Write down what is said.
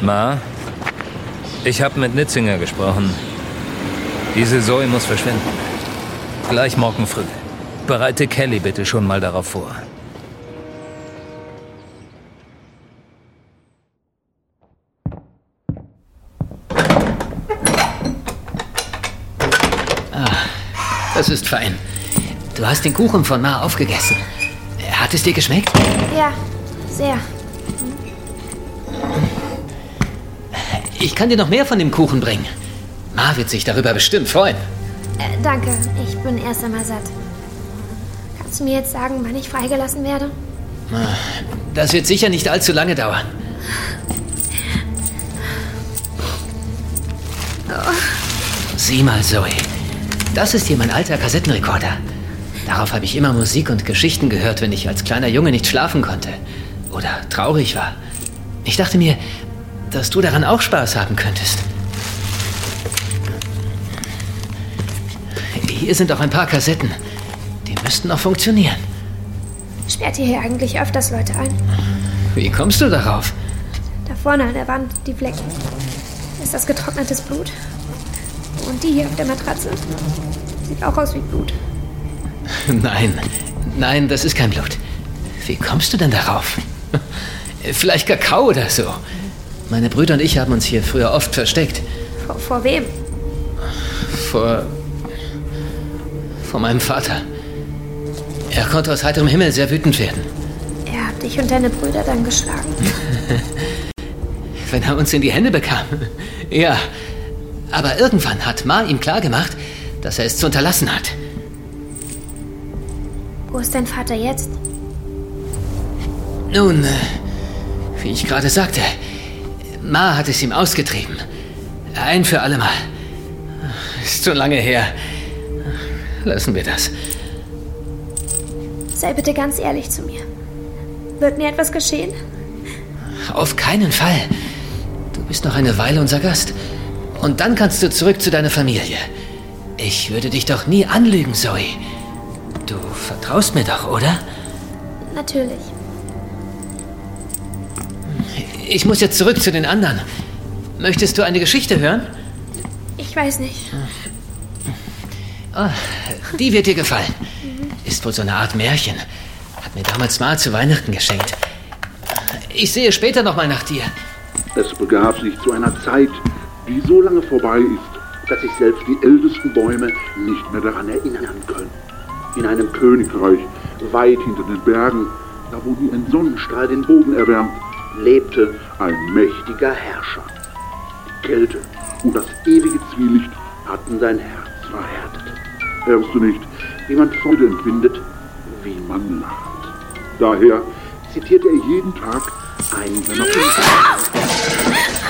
Ma, ich habe mit Nitzinger gesprochen. Diese Zoe muss verschwinden. Gleich morgen früh. Bereite Kelly bitte schon mal darauf vor. Das ist fein. Du hast den Kuchen von Ma aufgegessen. Hat es dir geschmeckt? Ja, sehr. Ich kann dir noch mehr von dem Kuchen bringen. Ma wird sich darüber bestimmt freuen. Danke, ich bin erst einmal satt. Kannst du mir jetzt sagen, wann ich freigelassen werde? Das wird sicher nicht allzu lange dauern. Oh. Sieh mal, Zoe. Das ist hier mein alter Kassettenrekorder. Darauf habe ich immer Musik und Geschichten gehört, wenn ich als kleiner Junge nicht schlafen konnte. Oder traurig war. Ich dachte mir, dass du daran auch Spaß haben könntest. Hier sind auch ein paar Kassetten. Die müssten noch funktionieren. Sperrt ihr hier eigentlich öfters Leute ein? Wie kommst du darauf? Da vorne an der Wand, die Flecken. Ist das getrocknetes Blut? Und die hier auf der Matratze? Sieht auch aus wie Blut. Nein, das ist kein Blut. Wie kommst du denn darauf? Vielleicht Kakao oder so. Meine Brüder und ich haben uns hier früher oft versteckt. Vor wem? Vor meinem Vater. Er konnte aus heiterem Himmel sehr wütend werden. Er hat dich und deine Brüder dann geschlagen? Wenn er uns in die Hände bekam. Ja. Aber irgendwann hat Ma ihm klargemacht, dass er es zu unterlassen hat. Wo ist dein Vater jetzt? Nun, wie ich gerade sagte, Ma hat es ihm ausgetrieben. Ein für alle Mal. Ist schon lange her. Lassen wir das. Sei bitte ganz ehrlich zu mir. Wird mir etwas geschehen? Auf keinen Fall. Du bist noch eine Weile unser Gast. Und dann kannst du zurück zu deiner Familie. Ich würde dich doch nie anlügen, Zoe. Du vertraust mir doch, oder? Natürlich. Ich muss jetzt zurück zu den anderen. Möchtest du eine Geschichte hören? Ich weiß nicht. Oh, die wird dir gefallen. Ist wohl so eine Art Märchen. Hat mir damals Ma zu Weihnachten geschenkt. Ich sehe später noch mal nach dir. Es begab sich zu einer Zeit, die so lange vorbei ist, dass sich selbst die ältesten Bäume nicht mehr daran erinnern können. In einem Königreich, weit hinter den Bergen, da wo nie ein Sonnenstrahl den Boden erwärmt, lebte ein mächtiger Herrscher. Die Kälte und das ewige Zwielicht hatten sein Herz verhärtet. Hörst du nicht, wie man Freude empfindet, wie man lacht? Daher zitiert er jeden Tag einen seiner Filme.